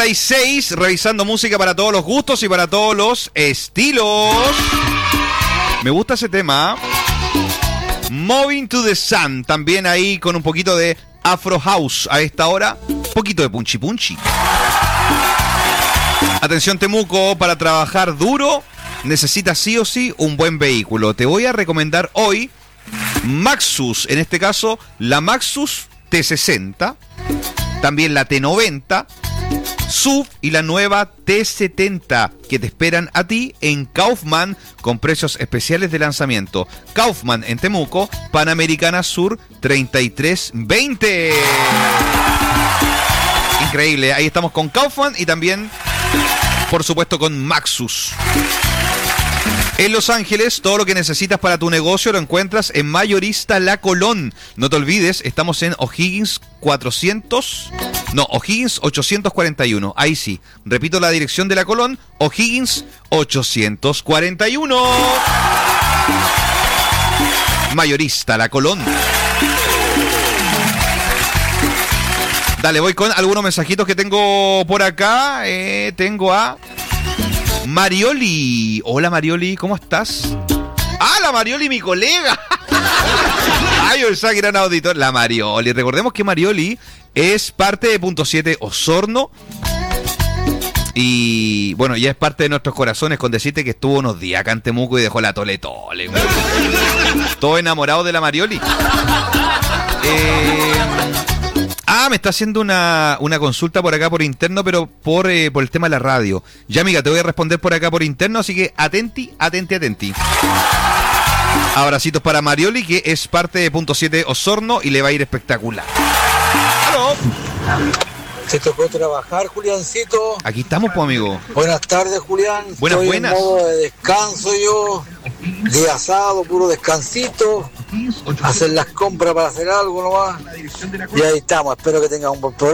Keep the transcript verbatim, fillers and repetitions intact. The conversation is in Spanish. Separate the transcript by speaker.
Speaker 1: seis, revisando música para todos los gustos y para todos los estilos. Me gusta ese tema. Moving to the Sun, también ahí con un poquito de Afro House a esta hora. Un poquito de punchi punchi. Atención Temuco, para trabajar duro necesitas sí o sí un buen vehículo. Te voy a recomendar hoy Maxus, en este caso la Maxus T sesenta, también la T noventa, S U V y la nueva T setenta que te esperan a ti en Kaufman con precios especiales de lanzamiento. Kaufman en Temuco, Panamericana Sur treinta y tres veinte. Increíble, ahí estamos con Kaufman y también, por supuesto, con Maxus. En Los Ángeles, todo lo que necesitas para tu negocio lo encuentras en Mayorista La Colón. No te olvides, estamos en O'Higgins cuatrocientos... No, O'Higgins ochocientos cuarenta y uno. Ahí sí. Repito la dirección de La Colón, O'Higgins ochocientos cuarenta y uno. Mayorista La Colón. Dale, voy con algunos mensajitos que tengo por acá. Eh, tengo a Marioli. Hola Marioli, ¿cómo estás? Ah, la Marioli, mi colega. Ay, yo pensaba que era un auditor. La Marioli. Recordemos que Marioli es parte de Punto siete Osorno. Y bueno, ya es parte de nuestros corazones con decirte que estuvo unos días acá en Temuco y dejó la tole tole. Todo enamorado de la Marioli. Eh... Ah, me está haciendo una, una consulta por acá por interno, pero por, eh, por el tema de la radio. Ya, amiga, te voy a responder por acá por interno, así que atenti, atenti, atenti. Abracitos para Marioli, que es parte de Punto siete Osorno y le va a ir espectacular. ¡Aló!
Speaker 2: ¿Te tocó trabajar, Juliancito?
Speaker 1: Aquí estamos, pues, amigo.
Speaker 2: Buenas tardes, Julián.
Speaker 1: Buenas,
Speaker 2: Estoy
Speaker 1: buenas.
Speaker 2: En modo de descanso yo, de asado, puro descansito. Hacer las compras para hacer algo nomás. Y ahí estamos, espero que tengas un buen programa.